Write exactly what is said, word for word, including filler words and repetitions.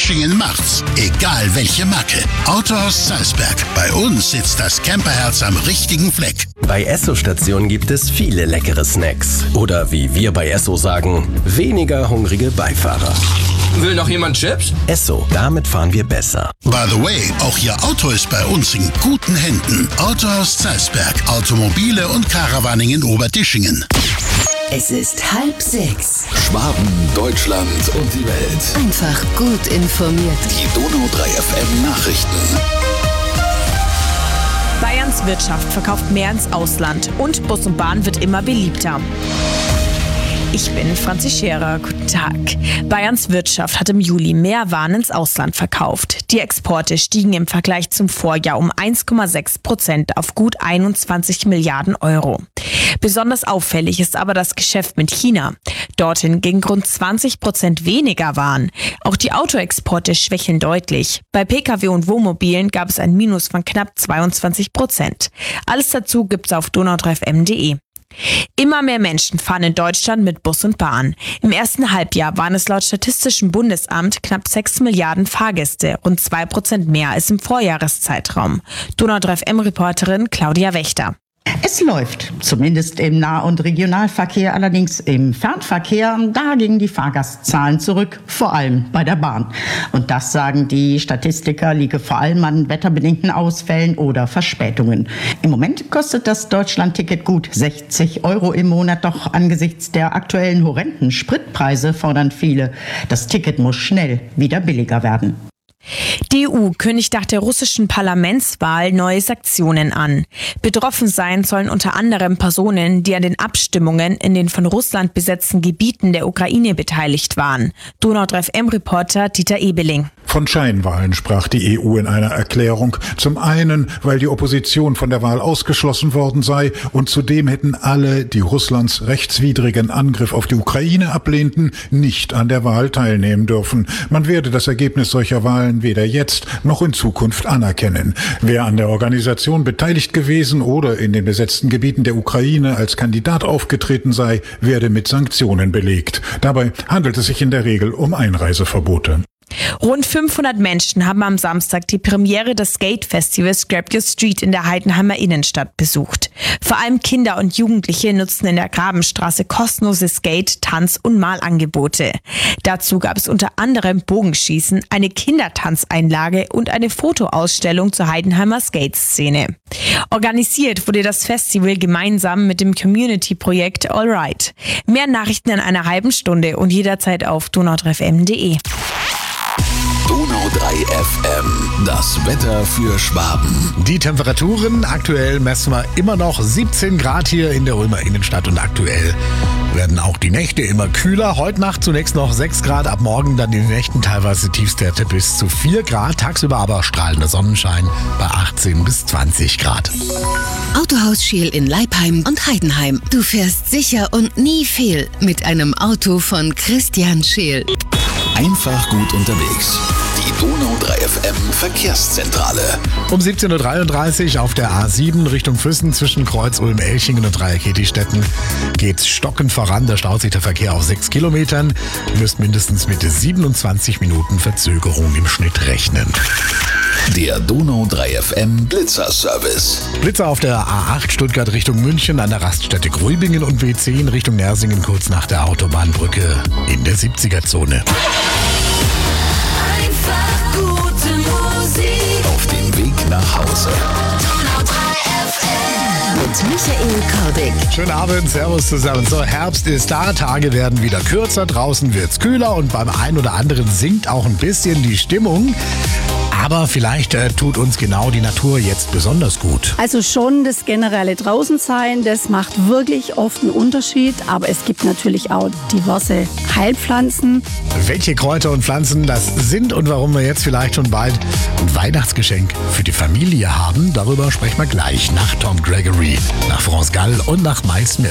Oberdischingen macht's. Egal welche Marke. Autohaus Salzberg. Bei uns sitzt das Camperherz am richtigen Fleck. Bei Esso-Stationen gibt es viele leckere Snacks. Oder wie wir bei Esso sagen, weniger hungrige Beifahrer. Will noch jemand Chips? Esso, damit fahren wir besser. By the way, auch Ihr Auto ist bei uns in guten Händen. Autohaus Salzberg. Automobile und Caravaning in Oberdischingen. Es ist halb sechs. Schwaben, Deutschland und die Welt. Einfach gut informiert. Die Donau drei F M Nachrichten. Bayerns Wirtschaft verkauft mehr ins Ausland und Bus und Bahn wird immer beliebter. Ich bin Franzi Scherer. Guten Tag. Bayerns Wirtschaft hat im Juli mehr Waren ins Ausland verkauft. Die Exporte stiegen im Vergleich zum Vorjahr um eins Komma sechs Prozent auf gut einundzwanzig Milliarden Euro. Besonders auffällig ist aber das Geschäft mit China. Dorthin gingen rund zwanzig Prozent weniger Waren. Auch die Autoexporte schwächeln deutlich. Bei Pkw und Wohnmobilen gab es ein Minus von knapp zweiundzwanzig Prozent. Alles dazu gibt's auf donau drei F M punkt de. Immer mehr Menschen fahren in Deutschland mit Bus und Bahn. Im ersten Halbjahr waren es laut Statistischem Bundesamt knapp sechs Milliarden Fahrgäste, rund zwei Prozent mehr als im Vorjahreszeitraum. Donau drei F M-Reporterin Claudia Wächter. Es läuft, zumindest im Nah- und Regionalverkehr, allerdings im Fernverkehr, da gingen die Fahrgastzahlen zurück, vor allem bei der Bahn. Und das, sagen die Statistiker, liege vor allem an wetterbedingten Ausfällen oder Verspätungen. Im Moment kostet das Deutschland-Ticket gut sechzig Euro im Monat, doch angesichts der aktuellen horrenden Spritpreise fordern viele, das Ticket muss schnell wieder billiger werden. Die E U kündigt nach der russischen Parlamentswahl neue Sanktionen an. Betroffen sein sollen unter anderem Personen, die an den Abstimmungen in den von Russland besetzten Gebieten der Ukraine beteiligt waren. Donau drei F M-Reporter Dieter Ebeling. Von Scheinwahlen sprach die E U in einer Erklärung. Zum einen, weil die Opposition von der Wahl ausgeschlossen worden sei und zudem hätten alle, die Russlands rechtswidrigen Angriff auf die Ukraine ablehnten, nicht an der Wahl teilnehmen dürfen. Man werde das Ergebnis solcher Wahlen weder jetzt noch in Zukunft anerkennen. Wer an der Organisation beteiligt gewesen oder in den besetzten Gebieten der Ukraine als Kandidat aufgetreten sei, werde mit Sanktionen belegt. Dabei handelt es sich in der Regel um Einreiseverbote. Rund fünfhundert Menschen haben am Samstag die Premiere des Skate-Festivals Grab Your Street in der Heidenheimer Innenstadt besucht. Vor allem Kinder und Jugendliche nutzten in der Grabenstraße kostenlose Skate-, Tanz- und Malangebote. Dazu gab es unter anderem Bogenschießen, eine Kindertanzeinlage und eine Fotoausstellung zur Heidenheimer Skate-Szene. Organisiert wurde das Festival gemeinsam mit dem Community-Projekt Allright. Mehr Nachrichten in einer halben Stunde und jederzeit auf donau drei F M punkt de. Donau drei F M, das Wetter für Schwaben. Die Temperaturen, aktuell messen wir immer noch siebzehn Grad hier in der Ulmer Innenstadt und aktuell werden auch die Nächte immer kühler. Heute Nacht zunächst noch sechs Grad, ab morgen dann in den Nächten teilweise Tiefstwerte bis zu vier Grad, tagsüber aber strahlender Sonnenschein bei achtzehn bis zwanzig Grad. Autohaus Scheel in Leipheim und Heidenheim. Du fährst sicher und nie fehl mit einem Auto von Christian Scheel. Einfach gut unterwegs. Die Donau drei F M Verkehrszentrale. Um siebzehn Uhr dreiunddreißig auf der A sieben Richtung Füssen zwischen Kreuz Ulm-Elchingen und Dreieck-Hedestetten geht's stockend voran. Da staut sich der Verkehr auf sechs Kilometern. Ihr müsst mindestens mit siebenundzwanzig Minuten Verzögerung im Schnitt rechnen. Der Donau drei F M Blitzerservice. Blitzer auf der A acht Stuttgart Richtung München an der Raststätte Grübingen und B zehn Richtung Nersingen kurz nach der Autobahnbrücke in der siebziger-Zone. Einfach gute Musik. Auf dem Weg nach Hause. Donau drei F M mit Michael Kordick. Schönen Abend, servus zusammen. So, Herbst ist da, Tage werden wieder kürzer, draußen wird's kühler und beim einen oder anderen sinkt auch ein bisschen die Stimmung. Aber vielleicht äh, tut uns genau die Natur jetzt besonders gut. Also schon das generelle Draußensein, das macht wirklich oft einen Unterschied. Aber es gibt natürlich auch diverse Heilpflanzen. Welche Kräuter und Pflanzen das sind und warum wir jetzt vielleicht schon bald ein Weihnachtsgeschenk für die Familie haben, darüber sprechen wir gleich nach Tom Gregory, nach France Gall und nach Mais Milk.